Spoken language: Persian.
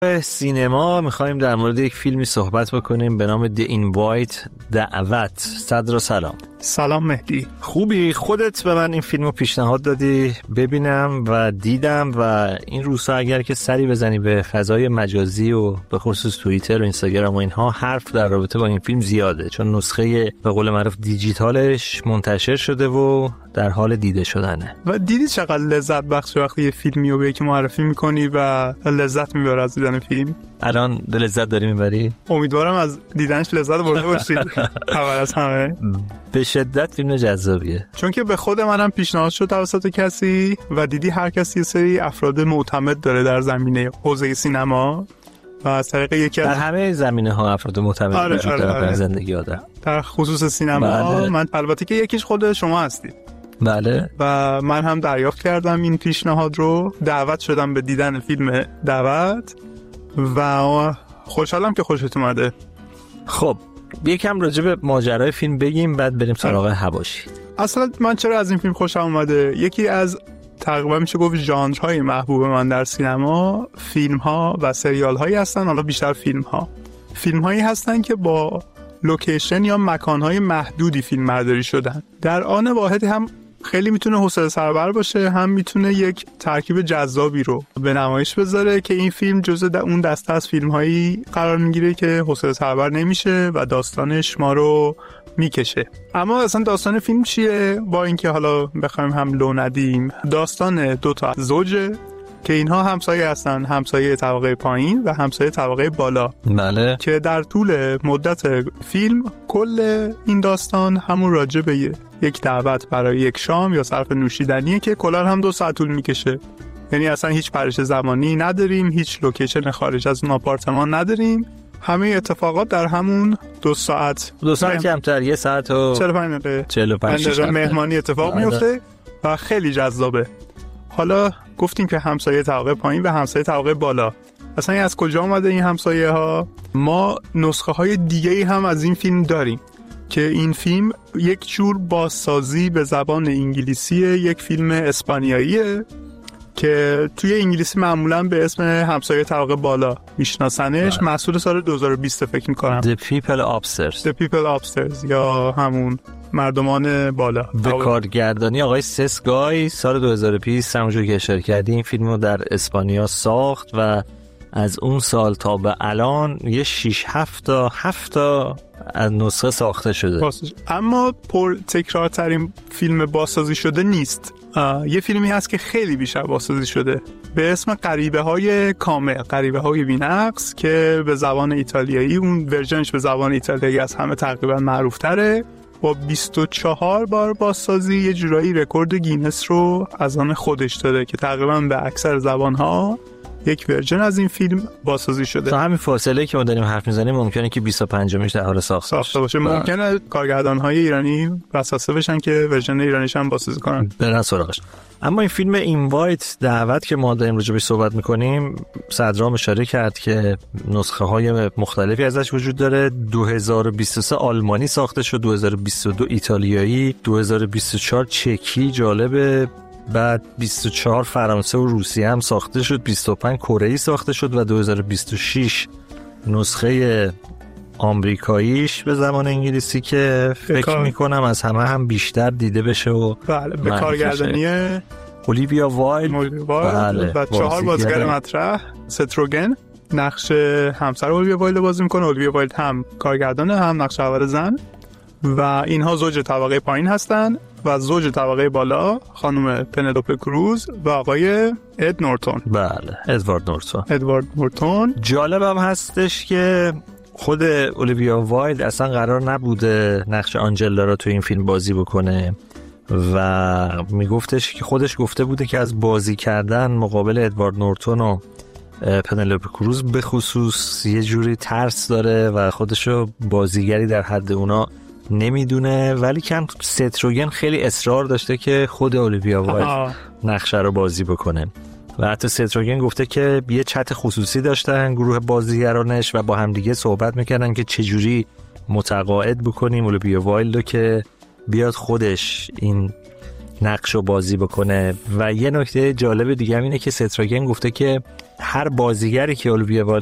سینما میخوایم در مورد یک فیلمی صحبت بکنیم به نام The Invite، دعوت. صدر سلام. سلام مهدی. خوبی؟ خودت به من این فیلمو پیشنهاد دادی ببینم و دیدم و این روزها اگر که سری بزنی به فضای مجازی و به خصوص توییتر و اینستاگرام و اینها، حرف در رابطه با این فیلم زیاده، چون نسخه به قول معروف دیجیتالش منتشر شده و در حال دیده شدنه. و دیدی چقدر لذت بخش وقتی یه فیلمی رو به یکی معرفی میکنی و لذت میبره از دیدن فیلم؟ الان لذت داری میبری؟ امیدوارم از دیدنش لذت برده باشید. اول از همه به شدت فیلم جذابیه، چون که به خود منم پیشنهاد شد توسط کسی و دیدی هر کسی یه سری افراد معتمد داره در زمینه حوزه سینما و از طریق یکی در همه زمینه ها افراد معتمد وجود داره در زندگی آدم، در خصوص سینما. بله. من البته که یکیش خود شما هستید. بله. و من هم دریافت کردم این پیشنهاد رو، دعوت شدم به دیدن فیلم دعوت و خوشحالم که خوشت اومده. خب یکم راجع به ماجرای فیلم بگیم بعد بریم سراغ حواشی. اصلا من چرا از این فیلم خوشم اومده؟ یکی از تقریبا میشه گفت ژانرهای محبوب من در سینما فیلم ها و سریال هایی هستن. حالا بیشتر فیلم هایی هستن که با لوکیشن یا مکان های محدودی فیلم برداری شدن. در آن واحد هم خیلی میتونه حوصله سربر باشه، هم میتونه یک ترکیب جذابی رو به نمایش بذاره که این فیلم جزء اون دسته از فیلم هایی قرار میگیره که حوصله سربر نمیشه و داستانش ما رو میکشه. اما اصلا داستان فیلم چیه؟ با اینکه حالا بخوایم هم لو ندیم، داستان دو تا زوجه که اینها همسایه هستن، همسایه طبقه پایین و همسایه طبقه بالا. بله. که در طول مدت فیلم کل این داستان همون راجع به یک دعوت برای یک شام یا صرف نوشیدنیه که کلا هم 2 ساعت طول میکشه. یعنی اصلا هیچ پرش زمانی نداریم، هیچ لوکیشن خارج از اون آپارتمان نداریم، همه اتفاقات در همون 2 ساعت کمتر 1 ساعت و 45 دقیقه مهمانی اتفاق میفته و خیلی جذابه. حالا گفتیم که همسایه طبقه پایین و همسایه طبقه بالا، اصلا از کجا اومده این همسایه ها؟ ما نسخه های دیگه هم از این فیلم داریم که این فیلم یک جور بازسازی به زبان انگلیسی یک فیلم اسپانیاییه که توی انگلیسی معمولا به اسم همسایه طبقه بالا میشناسنش. محصول سال 2020 فکر میکنم. The People Upstairs یا همون مردمان بالا. به کارگردانی آقای سسگای سال 2020 همونجور که اشاره کردی این فیلم رو در اسپانیا ساخت و از اون سال تا به الان یه 6-7 تا از نسخه ساخته شده. اما پر تکرارترین فیلم بازسازی شده نیست. یه فیلمی هست که خیلی بیشتر بازسازی شده به اسم غریبه های کامل، غریبه های بی‌نقص، که به زبان ایتالیایی، اون ورژنش به زبان ایتالیایی از همه تقریبا معروف تره. با 24 بار بازسازی یه جورایی رکورد گینس رو از آن خودش داره که تقریبا به اکثر زبان‌ها یک ورژن از این فیلم بازسازی شده. تا همین فاصله که ما داریم حرف میزنیم ممکنه که 25میش در حال ساخته باشه. ممکنه کارگردان‌های ایرانی وسوسه بشن که ورژن ایرانیش هم بازسازی کنن، برن سراغش. اما این فیلم اینوایت، دعوت که ما داریم راجع بهش صحبت می‌کنیم، صدرام اشاره کرد که نسخه‌های مختلفی ازش وجود داره. 2023 آلمانی ساخته شد، 2022 ایتالیایی، 2024 چکی، جالبه، بعد 24 فرانسه و روسیه هم ساخته شد، 25 کره‌ای ساخته شد و 2026 نسخه آمریکاییش به زبان انگلیسی که فکر میکنم از همه هم بیشتر دیده بشه و بله به کارگردانی اولیویا وایلد بله. و 4 بازیگر مطرح. ست روگن نقش همسر اولیویا وایلد بازی میکنه. اولیویا وایلد هم کارگردانه هم نقش اول زن و اینها زوج طبقه پایین هستن و زوج طبقه بالا خانم پنلوپه کروز و آقای اد نورتون. بله، ادوارد نورتون. جالب هم هستش که خود اولیویا وایلد اصلا قرار نبوده نقش آنجلا رو تو این فیلم بازی بکنه و میگفتش که خودش گفته بوده که از بازی کردن مقابل ادوارد نورتون و پنلوپه کروز به خصوص یه جوری ترس داره و خودشو بازیگری در حد اونا نمیدونه، ولی کم ست روگن خیلی اصرار داشته که خود اولیویا وایلد نقشه رو بازی بکنه و حتی ست روگن گفته که یه چت خصوصی داشتن گروه بازیگرانش و با همدیگه صحبت میکردن که چجوری متقاعد بکنیم اولیویا وایلد رو که بیاد خودش این نقشو بازی بکنه. و یه نکته جالب دیگه هم اینه که ست راگن گفته که هر بازیگری که اولویا